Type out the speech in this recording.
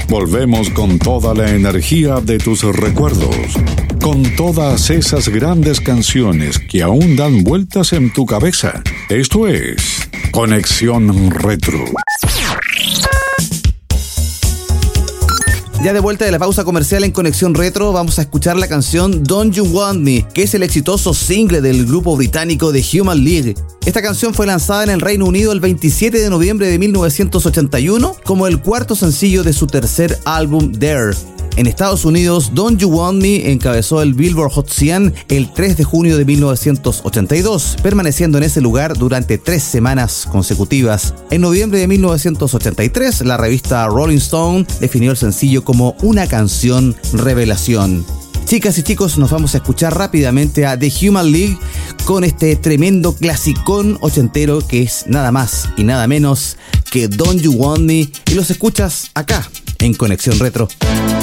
Volvemos con toda la energía de tus recuerdos, con todas esas grandes canciones que aún dan vueltas en tu cabeza. Esto es Conexión Retro. Ya de vuelta de la pausa comercial en Conexión Retro, vamos a escuchar la canción Don't You Want Me, que es el exitoso single del grupo británico The Human League. Esta canción fue lanzada en el Reino Unido el 27 de noviembre de 1981 como el cuarto sencillo de su tercer álbum Dare. En Estados Unidos, Don't You Want Me encabezó el Billboard Hot 100 el 3 de junio de 1982, permaneciendo en ese lugar durante 3 semanas consecutivas. En noviembre de 1983, la revista Rolling Stone definió el sencillo como una canción revelación. Chicas y chicos, nos vamos a escuchar rápidamente a The Human League con este tremendo clasicón ochentero que es nada más y nada menos que Don't You Want Me, y los escuchas acá en Conexión Retro.